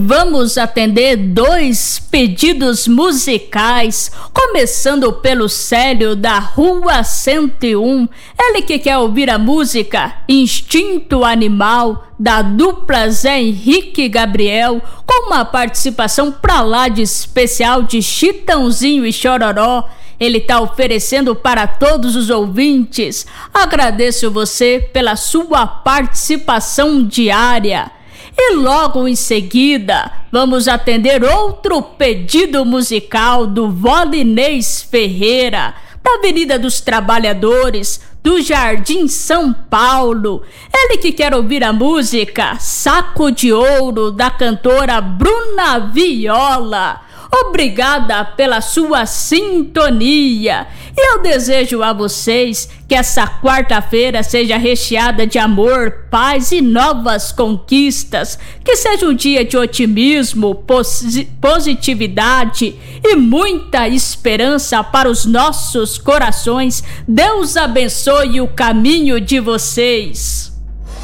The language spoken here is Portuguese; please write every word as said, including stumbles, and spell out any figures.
Vamos atender dois pedidos musicais, começando pelo Célio da Rua cento e um. Ele que quer ouvir a música Instinto Animal, da dupla Zé Henrique e Gabriel, com uma participação pra lá de especial de Chitãozinho e Chororó. Ele está oferecendo para todos os ouvintes. Agradeço você pela sua participação diária. E logo em seguida, vamos atender outro pedido musical do Volinês Ferreira, da Avenida dos Trabalhadores, do Jardim São Paulo. Ele que quer ouvir a música Saco de Ouro, da cantora Bruna Viola. Obrigada pela sua sintonia. E eu desejo a vocês que essa quarta-feira seja recheada de amor, paz e novas conquistas. Que seja um dia de otimismo, posi- positividade e muita esperança para os nossos corações. Deus abençoe o caminho de vocês.